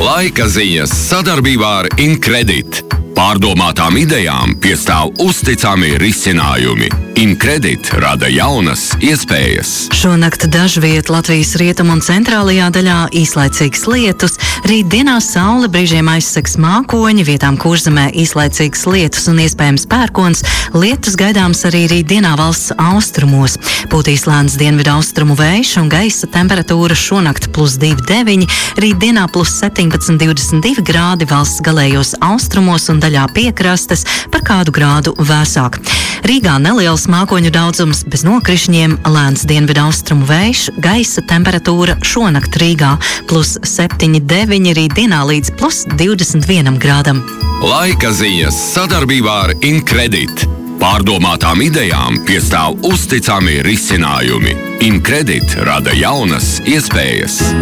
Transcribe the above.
Laika ziņas sadarbībā ar Incredit. Pārdomātām idejām piestāv uzticami risinājumi. Incredit rada jaunas iespējas. Šonakt dažviet Latvijas rietumu un centrālajā daļā īslaicīgs lietus, rīt dienā saule, brīžiem aizsegs mākoņi, vietām Kurzemē īslaicīgs lietus un iespējams pērkons. Lietus gaidāms arī rīt dienā valsts austrumos. Pūtīs lēns dienvidu austrumu vējš un gaisa temperatūra šonakt +2,9, rīt dienā +17,22 grādi valsts galējos austrumos un daļā piekrastes, par kādu grādu vēsāk. Rīgā neliels mākoņu daudzums bez nokrišņiem, lēns dienvidu austrumu vējš, gaisa temperatūra šonakt Rīgā +7,9, rīt dienā līdz +21 grādam. Laika ziņas sadarbībā ar Incredit. Pārdomātām idejām piestāv uzticami risinājumi. Incredit rada jaunas iespējas.